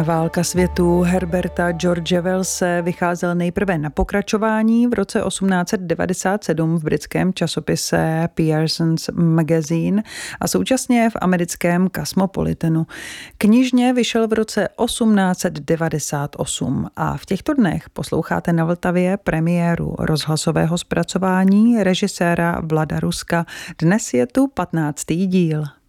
Válka světů Herberta George Wellse vycházel nejprve na pokračování v roce 1897 v britském časopise Pearson's Magazine a současně v americkém Cosmopolitanu. Knižně vyšel v roce 1898 a v těchto dnech posloucháte na Vltavě premiéru rozhlasového zpracování režiséra Vlada Ruska. Dnes je tu 15. díl.